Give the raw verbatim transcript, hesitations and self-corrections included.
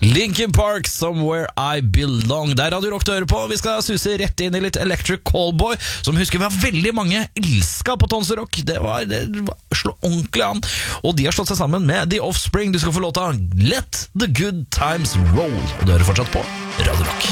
Linkin Park, Somewhere I Belong. Der Radio Rock du hører på. Vi skal suse rett inn i litt Electric Callboy, som husker vi har veldig mange elska på Tons Rock. Det var, det var slå ordentlig an. Og de har slått seg sammen med The Offspring. Du skal få låta Let the Good Times Roll. Og du hører fortsatt på Radio Rock.